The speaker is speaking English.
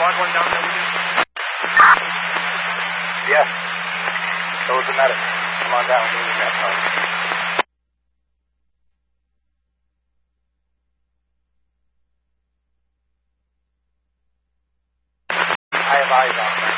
squad going down there with you? Yes. So is the medic. Come on down. We'll that part. I have eyes on that.